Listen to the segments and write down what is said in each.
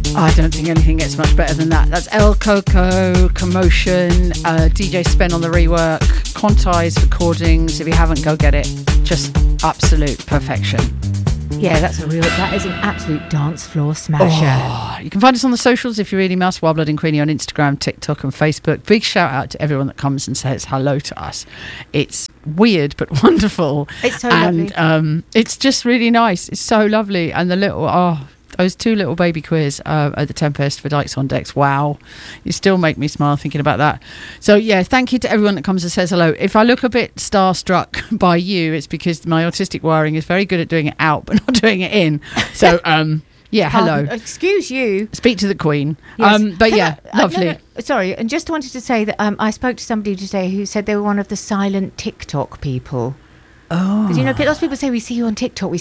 I don't think anything gets much better than that. That's El Coco, Commotion, DJ Spen on the rework, Quantize recordings. If you haven't, go get it. Just absolute perfection. Yeah, that is an absolute dance floor smasher. Oh, you can find us on the socials if you really must. Wild Blood and Queenie on Instagram, TikTok and Facebook. Big shout out to everyone that comes and says hello to us. It's weird but wonderful. It's so lovely. And it's just really nice. It's so lovely. And the little, those two little baby queers at the Tempest for Dykes on Decks. Wow. You still make me smile thinking about that. So, yeah, thank you to everyone that comes and says hello. If I look a bit starstruck by you, it's because my autistic wiring is very good at doing it out but not doing it in. So, yeah, hello. Excuse you. Speak to the Queen. Yes. But yeah, lovely. No, sorry, and just wanted to say that I spoke to somebody today who said they were one of the silent TikTok people. Oh. Because, lots of people say, we see you on TikTok,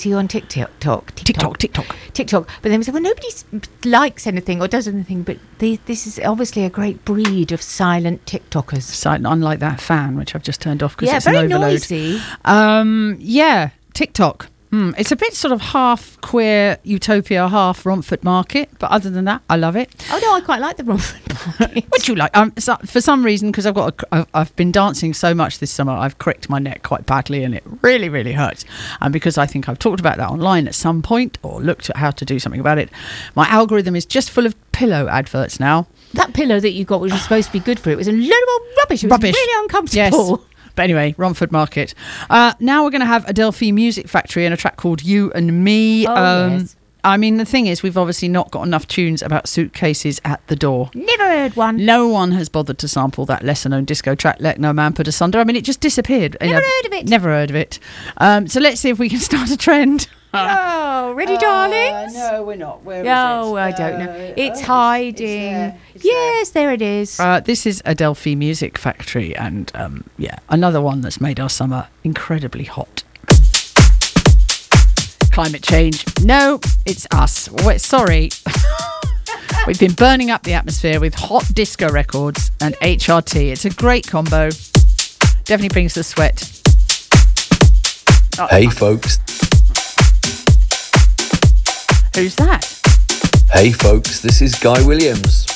TikTok. But then we say, well, nobody likes anything or does anything, but this is obviously a great breed of silent TikTokers. Silent, unlike that fan, which I've just turned off because it's very an overload. Noisy. Yeah, TikTok. It's a bit sort of half queer utopia, half Romford Market, but other than that, I love it. Oh no, I quite like the Romford Market. What do you like? For some reason, because I've been dancing so much this summer, I've cricked my neck quite badly, and it really, really hurts. And because I think I've talked about that online at some point, or looked at how to do something about it, my algorithm is just full of pillow adverts now. That pillow that you got, which was supposed to be good for it, was a load of rubbish. It was really uncomfortable. Yes. But anyway, Romford Market. Now we're going to have Adelphi Music Factory and a track called You and Me. Yes. I mean, the thing is, we've obviously not got enough tunes about suitcases at the door. Never heard one. No one has bothered to sample that lesser-known disco track, Let No Man Put Asunder. I mean, it just disappeared. Never heard of it. Never heard of it. So let's see if we can start a trend. Oh, ready, darlings? No, we're not. Where is it? I don't know. It's hiding. Yes, there it is. This is Adelphi Music Factory, and another one that's made our summer incredibly hot. Climate change. No, it's us. Sorry. We've been burning up the atmosphere with hot disco records and HRT. It's a great combo. Definitely brings the sweat. Hey, folks. Who's that? Hey, folks. This is Guy Williams.